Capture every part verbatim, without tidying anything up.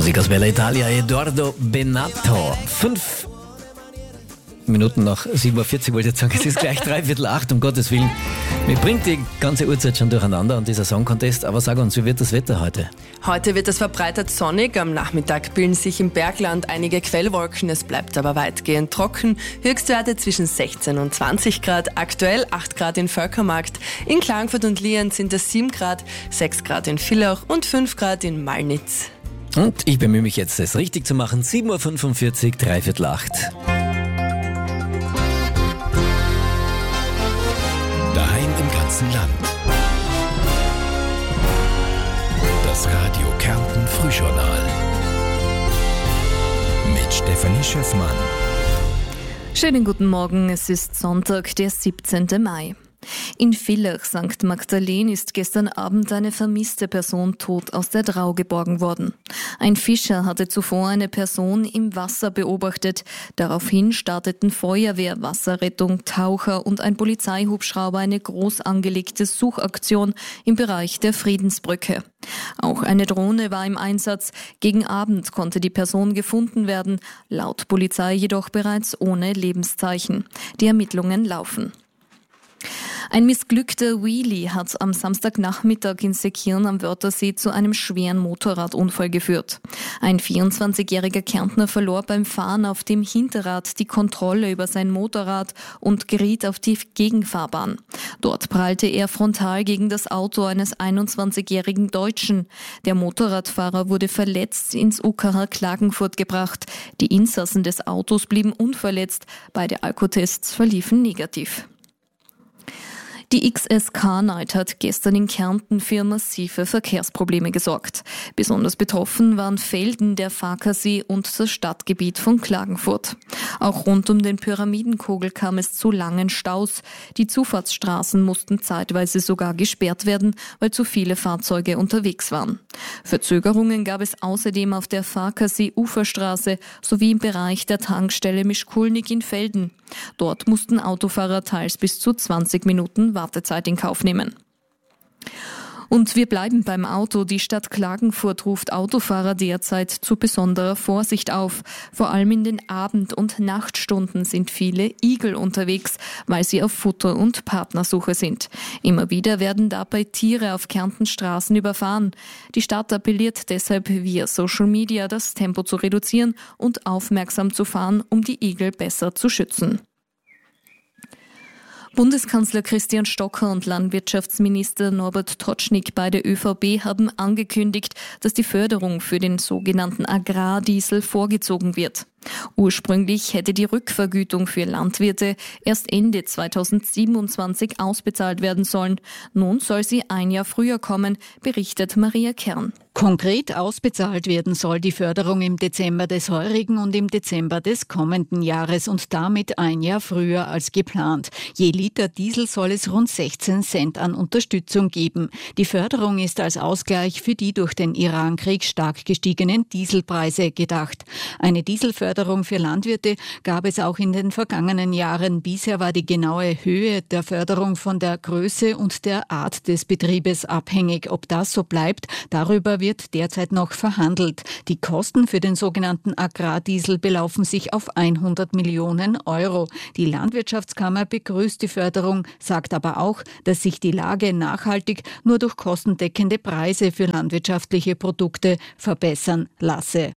Musik aus Bella Italia, Edoardo Bennato. Fünf Minuten nach sieben Uhr vierzig wollte ich jetzt sagen, es ist gleich dreiviertel acht, um Gottes Willen. Mir bringt die ganze Uhrzeit schon durcheinander und dieser Song Contest, aber sag uns, wie wird das Wetter heute? Heute wird es verbreitet sonnig, am Nachmittag bilden sich im Bergland einige Quellwolken, es bleibt aber weitgehend trocken. Höchstwerte zwischen sechzehn und zwanzig Grad, aktuell acht Grad in Völkermarkt, in Klagenfurt und Lienz sind es sieben Grad, sechs Grad in Villach und fünf Grad in Malnitz. Und ich bemühe mich jetzt, es richtig zu machen, sieben Uhr fünfundvierzig, dreiviertel acht. Daheim im ganzen Land. Das Radio Kärnten Frühjournal. Mit Stefanie Schöffmann. Schönen guten Morgen, es ist Sonntag, der siebzehnten Mai. In Villach, Sankt Magdalene, ist gestern Abend eine vermisste Person tot aus der Drau geborgen worden. Ein Fischer hatte zuvor eine Person im Wasser beobachtet. Daraufhin starteten Feuerwehr, Wasserrettung, Taucher und ein Polizeihubschrauber eine groß angelegte Suchaktion im Bereich der Friedensbrücke. Auch eine Drohne war im Einsatz. Gegen Abend konnte die Person gefunden werden, laut Polizei jedoch bereits ohne Lebenszeichen. Die Ermittlungen laufen. Ein missglückter Wheelie hat am Samstagnachmittag in Seekirn am Wörthersee zu einem schweren Motorradunfall geführt. Ein vierundzwanzigjähriger Kärntner verlor beim Fahren auf dem Hinterrad die Kontrolle über sein Motorrad und geriet auf die Gegenfahrbahn. Dort prallte er frontal gegen das Auto eines einundzwanzigjährigen Deutschen. Der Motorradfahrer wurde verletzt ins U K H Klagenfurt gebracht. Die Insassen des Autos blieben unverletzt. Beide Alkotests verliefen negativ. Die X S Car-Night hat gestern in Kärnten für massive Verkehrsprobleme gesorgt. Besonders betroffen waren Velden, der Farkasee und das Stadtgebiet von Klagenfurt. Auch rund um den Pyramidenkogel kam es zu langen Staus. Die Zufahrtsstraßen mussten zeitweise sogar gesperrt werden, weil zu viele Fahrzeuge unterwegs waren. Verzögerungen gab es außerdem auf der Farkasee-Uferstraße sowie im Bereich der Tankstelle Mischkulnik in Velden. Dort mussten Autofahrer teils bis zu zwanzig Minuten Wartezeit in Kauf nehmen. Und wir bleiben beim Auto. Die Stadt Klagenfurt ruft Autofahrer derzeit zu besonderer Vorsicht auf. Vor allem in den Abend- und Nachtstunden sind viele Igel unterwegs, weil sie auf Futter- und Partnersuche sind. Immer wieder werden dabei Tiere auf Kärntens Straßen überfahren. Die Stadt appelliert deshalb via Social Media, das Tempo zu reduzieren und aufmerksam zu fahren, um die Igel besser zu schützen. Bundeskanzler Christian Stocker und Landwirtschaftsminister Norbert Totschnig bei der Ö V B haben angekündigt, dass die Förderung für den sogenannten Agrardiesel vorgezogen wird. Ursprünglich hätte die Rückvergütung für Landwirte erst Ende zweitausendsiebenundzwanzig ausbezahlt werden sollen. Nun soll sie ein Jahr früher kommen, berichtet Maria Kern. Konkret ausbezahlt werden soll die Förderung im Dezember des heurigen und im Dezember des kommenden Jahres und damit ein Jahr früher als geplant. Je Liter Diesel soll es rund sechzehn Cent an Unterstützung geben. Die Förderung ist als Ausgleich für die durch den Irankrieg stark gestiegenen Dieselpreise gedacht. Eine Dieselförderung für Landwirte gab es auch in den vergangenen Jahren. Bisher war die genaue Höhe der Förderung von der Größe und der Art des Betriebes abhängig. Ob das so bleibt, darüber wird wird derzeit noch verhandelt. Die Kosten für den sogenannten Agrardiesel belaufen sich auf hundert Millionen Euro. Die Landwirtschaftskammer begrüßt die Förderung, sagt aber auch, dass sich die Lage nachhaltig nur durch kostendeckende Preise für landwirtschaftliche Produkte verbessern lasse.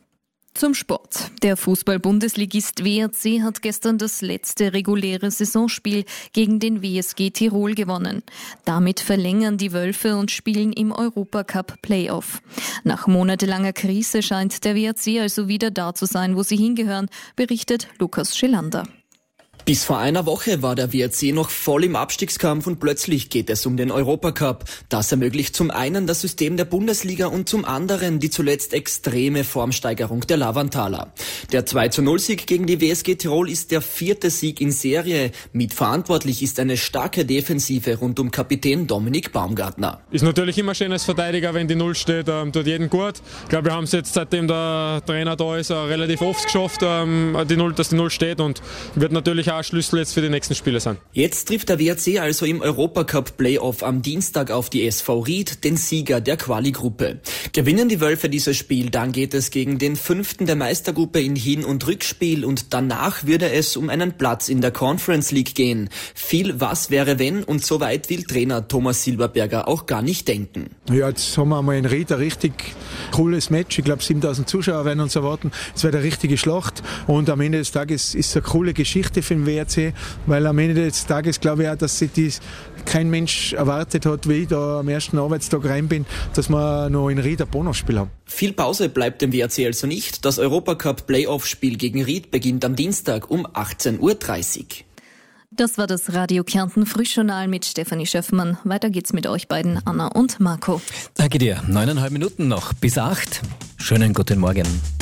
Zum Sport. Der Fußball-Bundesligist W R C hat gestern das letzte reguläre Saisonspiel gegen den W S G Tirol gewonnen. Damit verlängern die Wölfe und spielen im Europacup-Playoff. Nach monatelanger Krise scheint der W R C also wieder da zu sein, wo sie hingehören, berichtet Lukas Schelander. Bis vor einer Woche war der W R C noch voll im Abstiegskampf und plötzlich geht es um den Europacup. Das ermöglicht zum einen das System der Bundesliga und zum anderen die zuletzt extreme Formsteigerung der Lavantaler. Der zwei zu null Sieg gegen die W S G Tirol ist der vierte Sieg in Serie. Mitverantwortlich ist eine starke Defensive rund um Kapitän Dominik Baumgartner. Ist natürlich immer schön als Verteidiger, wenn die Null steht, ähm, tut jeden gut. Ich glaube, wir haben es jetzt, seitdem der Trainer da ist, äh, relativ oft geschafft, ähm, die Null, dass die Null steht und wird natürlich auch auch Schlüssel jetzt für die nächsten Spiele sind. Jetzt trifft der W R C also im Europacup-Playoff am Dienstag auf die S V Ried, den Sieger der Quali-Gruppe. Gewinnen die Wölfe dieses Spiel, dann geht es gegen den fünften der Meistergruppe in Hin- und Rückspiel und danach würde es um einen Platz in der Conference League gehen. Viel was wäre wenn und so weit will Trainer Thomas Silberberger auch gar nicht denken. Ja, jetzt haben wir einmal in Ried ein richtig cooles Match. Ich glaube, siebentausend Zuschauer werden uns erwarten. Es wird eine richtige Schlacht und am Ende des Tages ist es eine coole Geschichte für den W R C, weil am Ende des Tages glaube ich auch, dass sich dies kein Mensch erwartet hat, wie ich da am ersten Arbeitstag rein bin, dass wir noch in Ried ein Bonusspiel haben. Viel Pause bleibt dem W R C also nicht. Das Europacup-Playoff-Spiel gegen Ried beginnt am Dienstag um achtzehn Uhr dreißig. Das war das Radio Kärnten Frühjournal mit Stefanie Schöffmann. Weiter geht's mit euch beiden, Anna und Marco. Danke dir. Neuneinhalb Minuten noch bis acht. Schönen guten Morgen.